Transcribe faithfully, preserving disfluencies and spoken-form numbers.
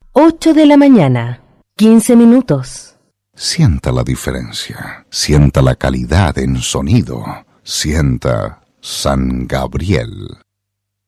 ocho de la mañana, quince minutos. Sienta la diferencia, sienta la calidad en sonido, sienta San Gabriel.